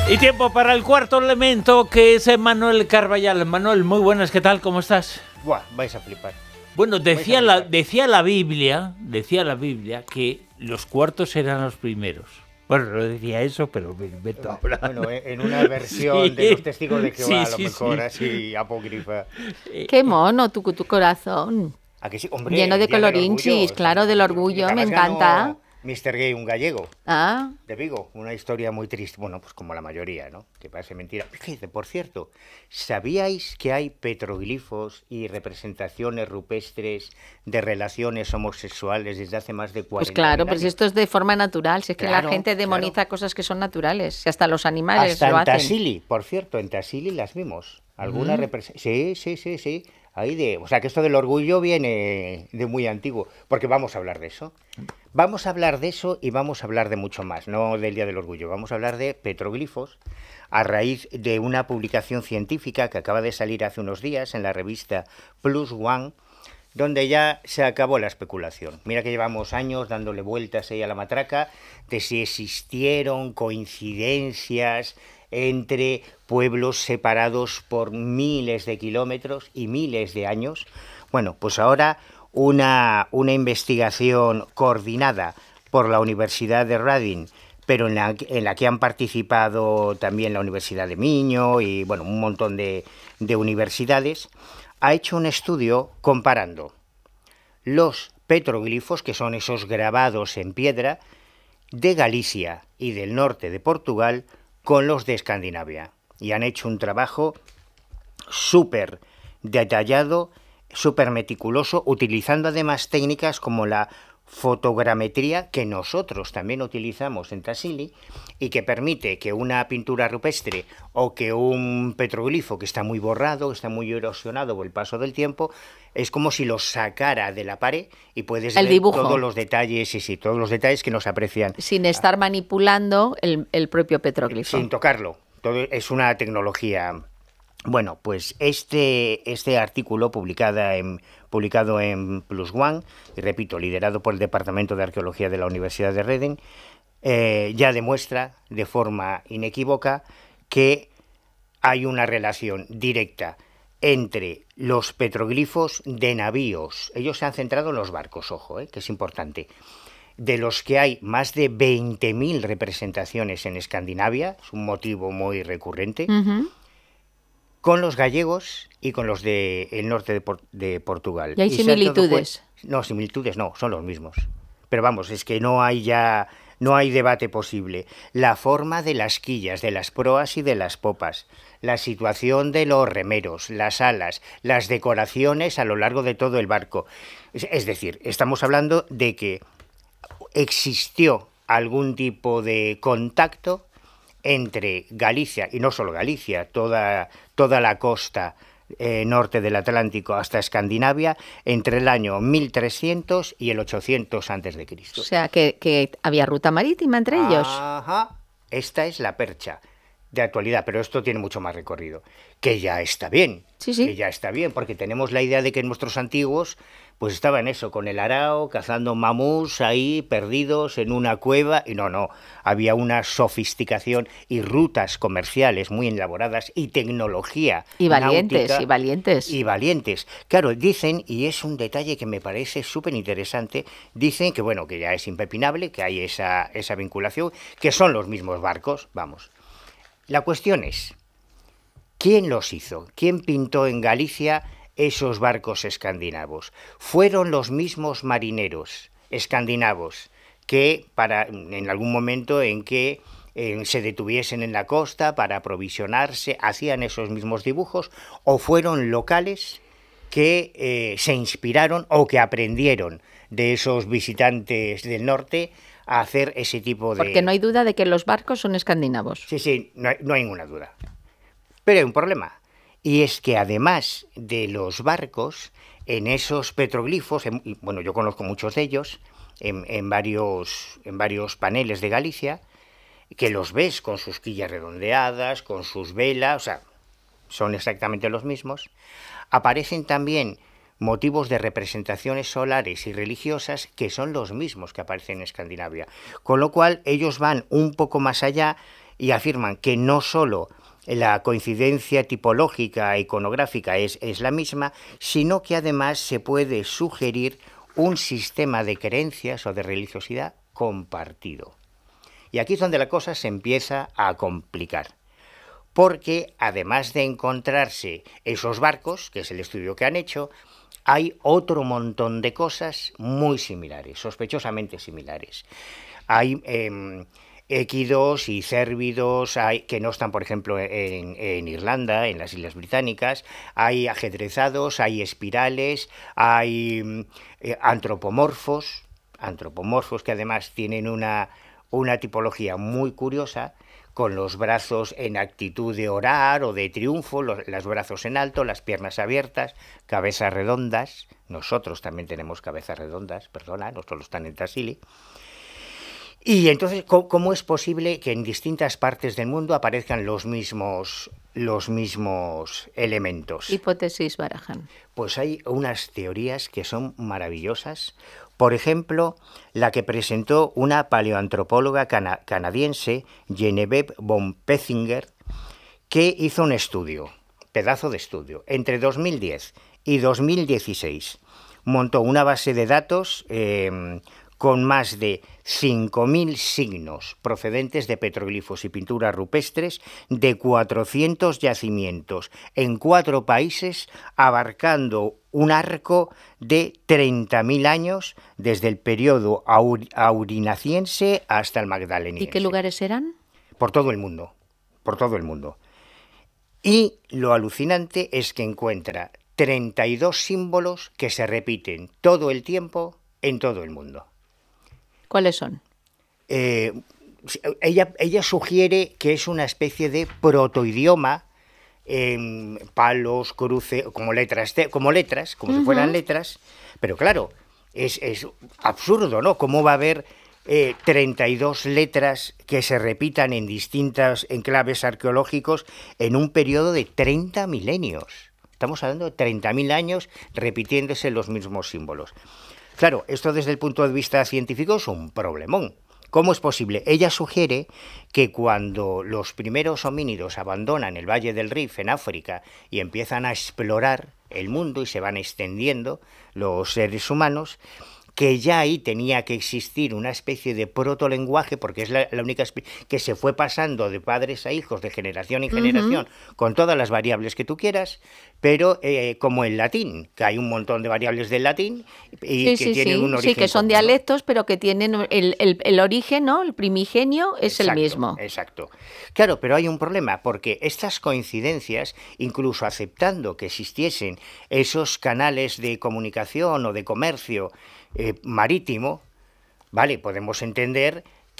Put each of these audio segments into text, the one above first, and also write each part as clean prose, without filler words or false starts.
Y tiempo para el cuarto elemento, que es Manuel Carballal. Manuel, muy buenas, ¿qué tal? ¿Cómo estás? Buah, vais a flipar. Bueno, decía la Biblia que los cuartos eran los primeros. Bueno, no decía eso, pero me invento ahora. Bueno, en una versión de los testigos de Jehová, a lo mejor, así apócrifa. Qué mono tu corazón. ¿A que sí? Hombre, lleno de Día del colorinchis, Orgullo, claro, del orgullo, me además encanta. ganó Mr. Gay, un gallego, Ah, de Vigo. Una historia muy triste, bueno, pues como la mayoría, ¿no? Que parece mentira. Fíjate, por cierto, ¿sabíais que hay petroglifos y representaciones rupestres de relaciones homosexuales desde hace más de 40 pues claro, años? pues esto es de forma natural. Si es que Claro, la gente demoniza claro. cosas que son naturales. Si hasta los animales Hasta lo en hacen. Tassili, por cierto, en Tassili las vimos. Algunas sí. Ahí o sea, que esto del orgullo viene de muy antiguo, porque vamos a hablar de eso. Vamos a hablar de eso y vamos a hablar de mucho más, no del Día del Orgullo. Vamos a hablar de petroglifos a raíz de una publicación científica que acaba de salir hace unos días en la revista Plus One, donde ya se acabó la especulación. Mira que llevamos años dándole vueltas ahí a la matraca de si existieron coincidencias entre pueblos separados por miles de kilómetros y miles de años. Bueno, pues ahora una investigación coordinada por la Universidad de Reading, pero en la que han participado también la Universidad de Miño y bueno, un montón de universidades, ha hecho un estudio comparando los petroglifos, que son esos grabados en piedra, de Galicia y del norte de Portugal, con los de Escandinavia. Y han hecho un trabajo súper detallado, súper meticuloso, utilizando además técnicas como la fotogrametría, que nosotros también utilizamos en Tassili, y que permite que una pintura rupestre o que un petroglifo que está muy borrado, está muy erosionado por el paso del tiempo, es como si lo sacara de la pared y puedes ver dibujo. todos los detalles, todos los detalles que nos aprecian. Sin estar manipulando el propio petroglifo. Sin tocarlo. Todo es una tecnología. Bueno, pues este artículo publicado en Plus One, y repito, liderado por el Departamento de Arqueología de la Universidad de Reading, ya demuestra de forma inequívoca que hay una relación directa entre los petroglifos de navíos. Ellos se han centrado en los barcos, ojo, que es importante. De los que hay más de 20.000 representaciones en Escandinavia, es un motivo muy recurrente, con los gallegos y con los del norte de Portugal. ¿Y hay similitudes? No, similitudes no, son los mismos. Pero vamos, es que no hay debate posible. La forma de las quillas, de las proas y de las popas, la situación de los remeros, las alas, las decoraciones a lo largo de todo el barco. Es decir, estamos hablando de que existió algún tipo de contacto entre Galicia, y no solo Galicia, toda la costa norte del Atlántico hasta Escandinavia, entre el año 1300 y el 800 a.C. O sea, que había ruta marítima entre ellos. Ajá, esta es la percha de actualidad, pero esto tiene mucho más recorrido, que ya está bien, Sí. que ya está bien, porque tenemos la idea de que nuestros antiguos pues estaban eso, con el arao, cazando mamús ahí, perdidos en una cueva, y no, había una sofisticación y rutas comerciales muy elaboradas y tecnología Y valientes, náutica, y valientes. Claro, dicen, y es un detalle que me parece súper interesante, dicen que bueno, que ya es impepinable, que hay esa vinculación, que son los mismos barcos, vamos. La cuestión es, ¿quién los hizo? ¿Quién pintó en Galicia esos barcos escandinavos? Fueron los mismos marineros escandinavos que en algún momento en que se detuviesen en la costa para aprovisionarse, hacían esos mismos dibujos, o fueron locales que se inspiraron o que aprendieron de esos visitantes del norte a hacer ese tipo de... Porque no hay duda de que los barcos son escandinavos. Sí, no hay ninguna duda. Pero hay un problema, y es que además de los barcos, en esos petroglifos, bueno, yo conozco muchos de ellos, en varios paneles de Galicia, que los ves con sus quillas redondeadas, con sus velas, o sea, son exactamente los mismos. Aparecen también motivos de representaciones solares y religiosas que son los mismos que aparecen en Escandinavia. Con lo cual ellos van un poco más allá y afirman que no solo la coincidencia tipológica e iconográfica es la misma, sino que además se puede sugerir un sistema de creencias o de religiosidad compartido. Y aquí es donde la cosa se empieza a complicar, porque además de encontrarse esos barcos, que es el estudio que han hecho, hay otro montón de cosas muy similares, sospechosamente similares. Hay équidos y cérvidos que no están, por ejemplo, en Irlanda, en las Islas Británicas, hay ajedrezados, hay espirales, hay antropomorfos que además tienen una tipología muy curiosa, con los brazos en actitud de orar o de triunfo, los brazos en alto, las piernas abiertas, cabezas redondas. Nosotros también tenemos cabezas redondas, no solo están en Tassili. Y entonces, ¿cómo es posible que en distintas partes del mundo aparezcan los mismos elementos? Hipótesis barajan. Pues hay unas teorías que son maravillosas. Por ejemplo, la que presentó una paleoantropóloga canadiense, Genevieve von Petzinger, que hizo un estudio, pedazo de estudio, entre 2010 y 2016. Montó una base de datos con más de 5.000 signos procedentes de petroglifos y pinturas rupestres de 400 yacimientos en 4 países, abarcando un arco de 30.000 años desde el periodo aurinaciense hasta el magdaleniense. ¿Y qué lugares eran? Por todo el mundo. Y lo alucinante es que encuentra 32 símbolos que se repiten todo el tiempo en todo el mundo. ¿Cuáles son? Ella sugiere que es una especie de protoidioma, palos, cruces, como letras, como si fueran letras, pero claro, es absurdo, ¿no? ¿Cómo va a haber 32 letras que se repitan en distintos enclaves arqueológicos en un periodo de 30 milenios? Estamos hablando de 30.000 años repitiéndose los mismos símbolos. Claro, esto desde el punto de vista científico es un problemón. ¿Cómo es posible? Ella sugiere que cuando los primeros homínidos abandonan el Valle del Rif en África y empiezan a explorar el mundo y se van extendiendo los seres humanos, que ya ahí tenía que existir una especie de protolenguaje, porque es la única que se fue pasando de padres a hijos, de generación en generación, con todas las variables que tú quieras, pero como el latín, que hay un montón de variables del latín y tienen un origen. Sí, que son común, dialectos, pero que tienen el origen, ¿no? El primigenio es el mismo. Exacto. Claro, pero hay un problema, porque estas coincidencias, incluso aceptando que existiesen esos canales de comunicación o de comercio marítimo, vale, podemos entender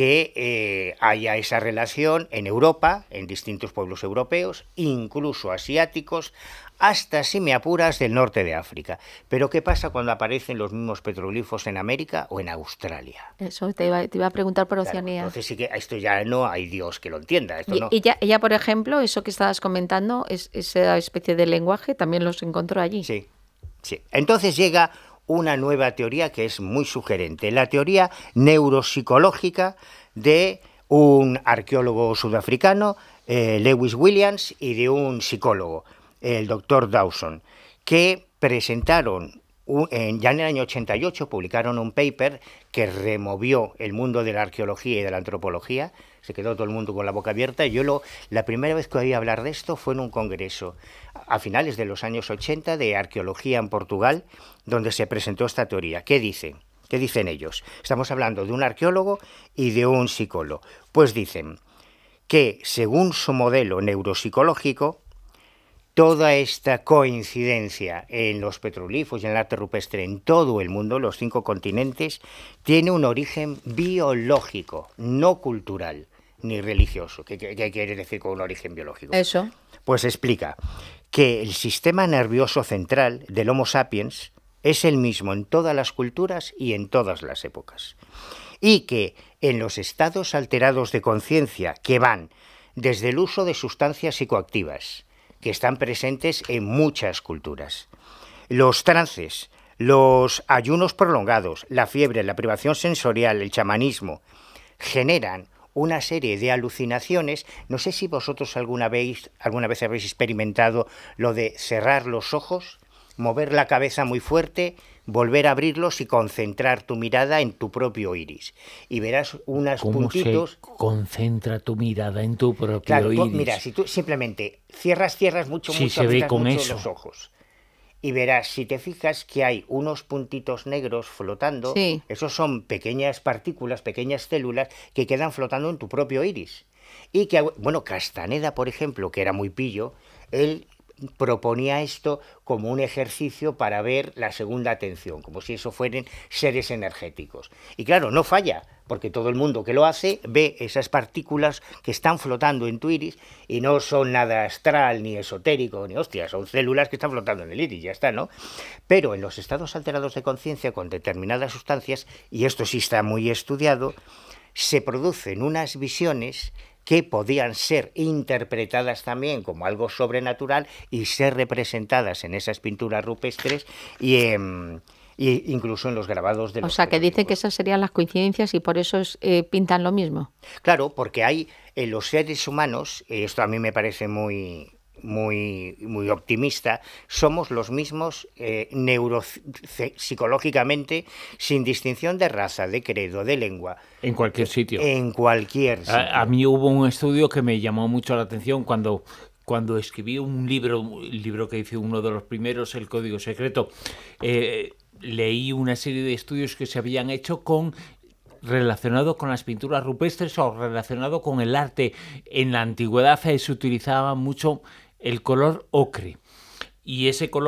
que haya esa relación en Europa, en distintos pueblos europeos, incluso asiáticos, hasta, si me apuras, del norte de África. Pero ¿qué pasa cuando aparecen los mismos petroglifos en América o en Australia? Eso te iba a preguntar por Oceanía. Claro, entonces sí que esto ya no hay Dios que lo entienda. Esto no. Ella, por ejemplo, eso que estabas comentando, esa especie de lenguaje, también los encontró allí. Sí. Entonces llega una nueva teoría que es muy sugerente, la teoría neuropsicológica de un arqueólogo sudafricano, Lewis Williams, y de un psicólogo, el doctor Dawson, que presentaron ya en el año 88, publicaron un paper que removió el mundo de la arqueología y de la antropología. Se quedó todo el mundo con la boca abierta. La primera vez que oí hablar de esto fue en un congreso a finales de los años 80 de arqueología en Portugal, donde se presentó esta teoría. ¿Qué dice? ¿Qué dicen ellos? Estamos hablando de un arqueólogo y de un psicólogo. Pues dicen que, según su modelo neuropsicológico, toda esta coincidencia en los petroglifos y en el arte rupestre en todo el mundo, los 5 continentes, tiene un origen biológico, no cultural ni religioso. ¿Qué quiere decir con un origen biológico? Eso. Pues explica que el sistema nervioso central del Homo sapiens es el mismo en todas las culturas y en todas las épocas. Y que en los estados alterados de conciencia, que van desde el uso de sustancias psicoactivas, que están presentes en muchas culturas, los trances, los ayunos prolongados, la fiebre, la privación sensorial, el chamanismo, generan una serie de alucinaciones. No sé si vosotros alguna vez habéis experimentado lo de cerrar los ojos, mover la cabeza muy fuerte, volver a abrirlos y concentrar tu mirada en tu propio iris. Y verás unos puntitos. ¿Cómo se concentra tu mirada en tu propio Claro, iris? mira, si tú simplemente cierras mucho, Sí, mucho, se ve aprietas con mucho eso. los ojos. Y verás, si te fijas que hay unos puntitos negros flotando, Sí. esos son pequeñas partículas, pequeñas células que quedan flotando en tu propio iris. Y que, bueno, Castaneda, por ejemplo, que era muy pillo, él proponía esto como un ejercicio para ver la segunda atención, como si eso fueran seres energéticos. Y claro, no falla, porque todo el mundo que lo hace ve esas partículas que están flotando en tu iris y no son nada astral, ni esotérico, ni hostia, son células que están flotando en el iris, ya está, ¿no? Pero en los estados alterados de conciencia con determinadas sustancias, y esto sí está muy estudiado, se producen unas visiones que podían ser interpretadas también como algo sobrenatural y ser representadas en esas pinturas rupestres y incluso en los grabados de los O sea, que dicen jeroglíficos. que esas serían las coincidencias y por eso pintan lo mismo. Claro, porque hay en los seres humanos, esto a mí me parece muy optimista, somos los mismos psicológicamente, sin distinción de raza, de credo, de lengua. En cualquier sitio. En cualquier sitio. A mí hubo un estudio que me llamó mucho la atención cuando escribí un libro que hice uno de los primeros, El Código Secreto. Leí una serie de estudios que se habían hecho relacionado con las pinturas rupestres o relacionado con el arte. En la antigüedad se utilizaba mucho el color ocre. Y ese color